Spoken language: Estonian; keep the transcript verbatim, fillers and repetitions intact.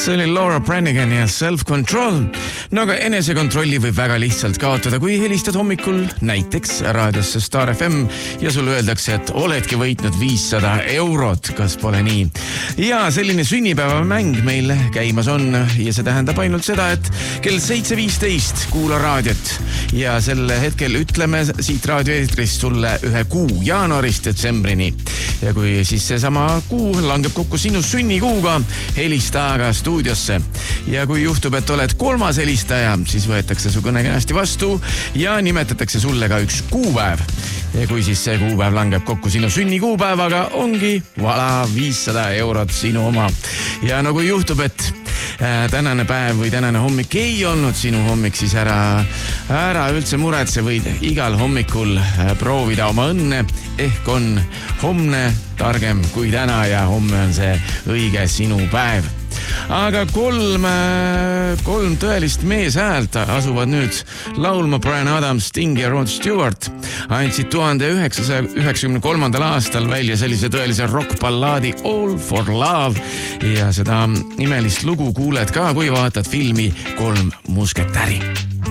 See oli Laura Branigan ja Self-Control. No aga enesekontrolli võib väga lihtsalt kaotada, kui helistad hommikul näiteks raadiosse Star F M ja sulle öeldakse, et oledki võitnud viissada eurot, kas pole nii? Ja selline sünnipäevamäng meil käimas on ja see tähendab ainult seda, et kell seitse viisteist kuula raadiot ja sel hetkel ütleme siit raadioeetrist sulle ühe kuu jaanuarist detsembrini. Ja kui siis seesama kuu langeb kokku sinu sünnikuuga, helista aga stuudiosse. Ja kui juhtub, et oled kolmas helistaja, siis võetakse su kõne kenasti vastu ja nimetatakse sulle ka üks kuupäev. Ja kui siis see kuupäev langeb kokku sinu sünnikuupäevaga, ongi voilà, viissada eurot sinu oma. Ja no kui juhtub, et äh, tänane päev või tänane hommik ei olnud sinu hommik, siis ära, ära üldse muretse, võid igal hommikul äh, proovida oma õnne. Ehk on homne targem kui täna ja homme on see õige sinu päev. Aga kolm, kolm tõelist meeshäält asuvad nüüd laulma. Bryan Adams, Sting ja Rod Stewart andsid tuhande üheksasaja üheksakümne kolmandal aastal välja sellise tõelise rockballaadi All for Love ja seda imelist lugu kuuled ka, kui vaatad filmi Kolm musketäri.